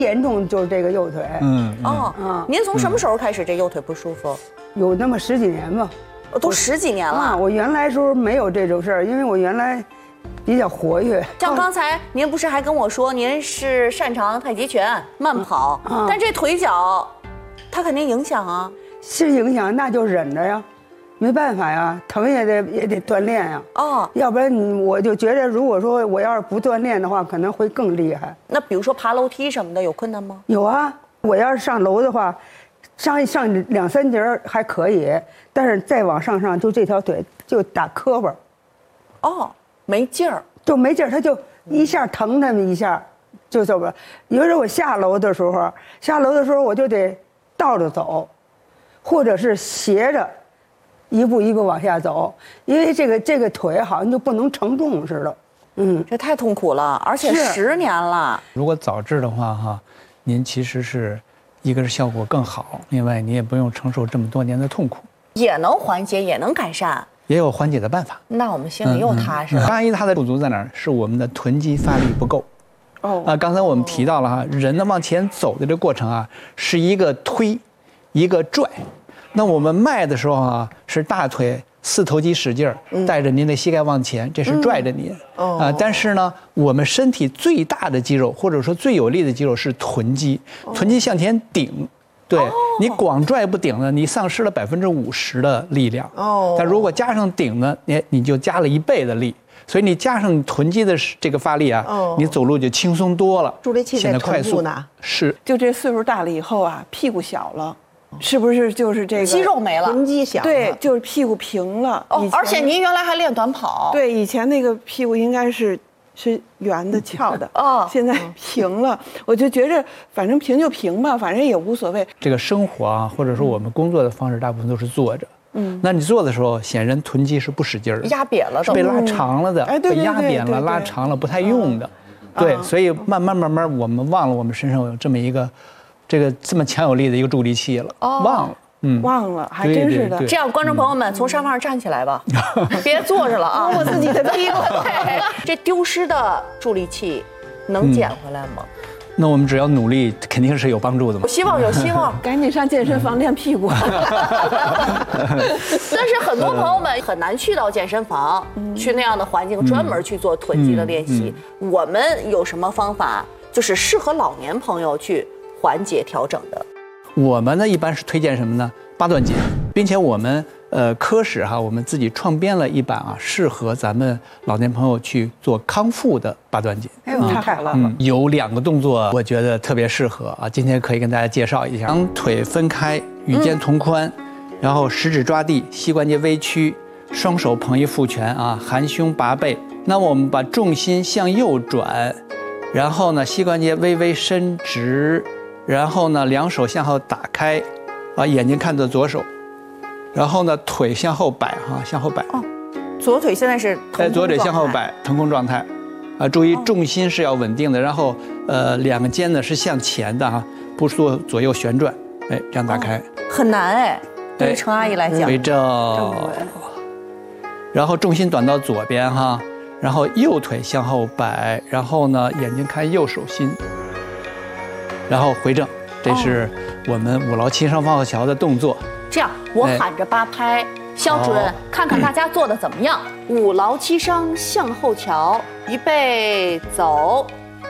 严重就是这个右腿。 您从什么时候开始这右腿不舒服？ 有那么10几年吧。 都10几年了。 我原来时候没有这种事儿，因为我原来比较活跃。 像刚才您不是还跟我说您是擅长太极拳、慢跑，但这腿脚，它肯定影响啊。 是影响，那就忍着呀，没办法呀，疼也得锻炼呀。要不然我就觉得，如果说我要是不锻炼的话，可能会更厉害。 那比如说爬楼梯什么的，有困难吗？ 有啊，我要是上楼的话。上2、3节还可以，但是再往上就这条腿就打磕巴。 没劲儿， 就没劲儿，他就一下疼那么一下，就走不了。有时候我下楼的时候我就得倒着走，或者是斜着，一步一步往下走，因为这个腿好像就不能承重似的。 这太痛苦了，而且10年了。 如果早治的话，您其实是。一个是效果更好，另外你也不用承受这么多年的痛苦， 也能缓解，也能改善， 也有缓解的办法。 那我们心里又踏实了。 当然，它的不足在哪儿？是我们的臀肌发力不够。刚才我们提到了人的往前走的这个过程是一个推，一个拽。那我们迈的时候是大腿4头肌使劲儿，带着您的膝盖往前，这是拽着您。但是呢，我们身体最大的肌肉或者说最有力的肌肉是臀肌，臀肌向前顶。对，你光拽不顶呢，你丧失了50%的力量。但如果加上顶呢，你就加了1倍的力。所以你加上臀肌的这个发力你走路就轻松多了。 助力器在臀部呢。 是。 就这岁数大了以后屁股小了。是不是就是这个肌肉没了， 臀肌小了？ 对，就是屁股平了。 而且您原来还练短跑。 对，以前那个屁股应该是圆的、翘的，现在平了。我就觉着，反正平就平吧，反正也无所谓。 这个生活或者说我们工作的方式，大部分都是坐着。那你坐的时候，显然臀肌是不使劲的， 压扁了， 是被拉长了的，被压扁了、拉长了，不太用的。对，所以慢慢，我们忘了我们身上有这么一个。这么强有力的一个助力器了，忘了， 忘了，还真是的。 这样，观众朋友们从沙发上站起来吧，别坐着了啊！ 我自己的屁股。 这丢失的助力器能捡回来吗？ 那我们只要努力，肯定是有帮助的嘛。 有希望，有希望， 赶紧上健身房练屁股。 但是很多朋友们很难去到健身房，去那样的环境专门去做臀肌的练习。我们有什么方法，就是适合老年朋友去缓解调整的？ 我们呢一般是推荐什么呢？八段锦，并且我们科室我们自己创编了一版适合咱们老年朋友去做康复的八段锦。 太好了。 有2个动作我觉得特别适合今天可以跟大家介绍一下。将腿分开，与肩同宽，然后食指抓地，膝关节微屈，双手捧一副拳含胸拔背。那我们把重心向右转。然后呢，膝关节微微伸直，然后呢，两手向后打开，眼睛看着左手，然后呢，腿向后摆向后摆。 左腿现在是左腿向后摆，腾空状态，注意重心是要稳定的，然后2个肩呢是向前的不做左右旋转，这样打开。 很难对于程阿姨来讲。 回正，然后重心转到左边然后右腿向后摆，然后呢，眼睛看右手心，然后回正，这是我们5劳7伤方鹤桥的动作。 这样，我喊着8拍，肖主任看看大家做的怎么样。5劳7伤向后桥，预备走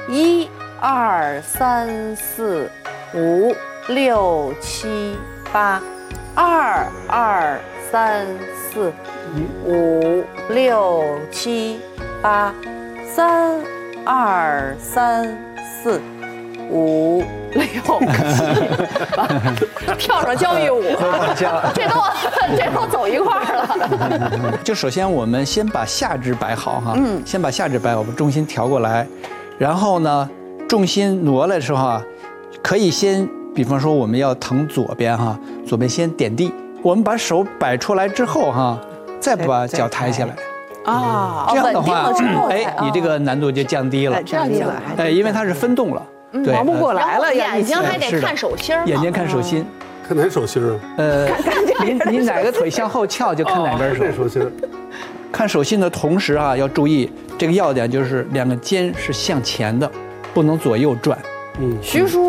，1、2、3、4、5、6、7、8，2、2、3、4、5、6、7、8，3、2、3、4、5、6、7、8，跳上交谊舞，这都走一块儿了。 就首先我们先把下肢摆好先把下肢摆好，把重心调过来，然后呢，重心挪来的时候可以先，比方说我们要腾左边左边先点地，我们把手摆出来之后再把脚抬起来。这样的话，你这个难度就降低了， 降低了， 因为它是分动了，对， 忙不过来了， 眼睛还得看手心， 眼睛看手心， 看哪手心你哪个腿向后翘就看哪边手。 手心， 看手心的同时要注意这个要点，就是2个肩是向前的，不能左右转。 徐叔